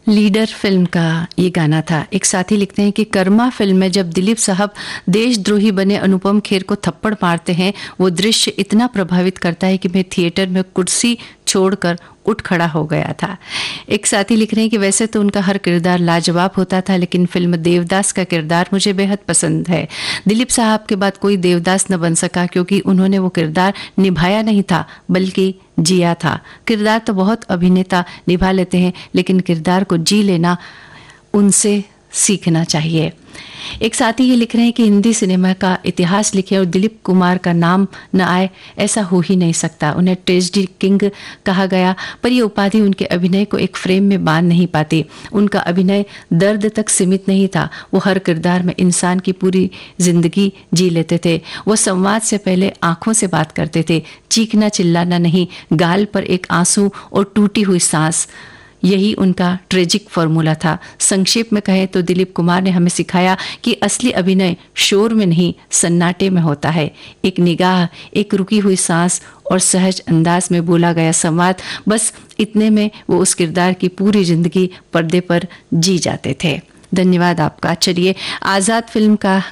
Leader film का ये गाना था। एक साथी लिखते हैं कि कर्मा फिल्म में जब दिलीप साहब देशद्रोही बने अनुपम खेर को थप्पड़ मारते हैं, वो दृश्य इतना प्रभावित करता है कि मैं थिएटर में कुर्सी छोड़कर उठ खड़ा हो गया था। एक साथी लिख रहे हैं कि वैसे तो उनका हर किरदार लाजवाब होता था, लेकिन फिल्म देवदास का किरदार मुझे बेहद पसंद है। दिलीप साहब के बाद कोई देवदास न बन सका, क्योंकि उन्होंने वो किरदार निभाया नहीं था बल्कि जिया था। किरदार तो बहुत अभिनेता निभा लेते हैं, लेकिन किरदार को जी लेना उनसे सीखना चाहिए। एक साथी ये लिख रहे हैं कि हिंदी सिनेमा का इतिहास लिखे और दिलीप कुमार का नाम न आए, ऐसा हो ही नहीं सकता। उन्हें ट्रेजेडी किंग कहा गया, पर यह उपाधि उनके अभिनय को एक फ्रेम में बांध नहीं पाती। उनका अभिनय दर्द तक सीमित नहीं था, वो हर किरदार में इंसान की पूरी जिंदगी जी लेते थे। वो संवाद से पहले आंखों से बात करते थे, चीखना चिल्लाना नहीं, गाल पर एक आंसू और टूटी हुई सांस, यही उनका ट्रेजिक फॉर्मूला था। संक्षेप में कहें तो दिलीप कुमार ने हमें सिखाया कि असली अभिनय शोर में नहीं, सन्नाटे में होता है। एक निगाह, एक रुकी हुई सांस और सहज अंदाज में बोला गया संवाद, बस इतने में वो उस किरदार की पूरी जिंदगी पर्दे पर जी जाते थे। धन्यवाद आपका। चलिए, आज़ाद फिल्म का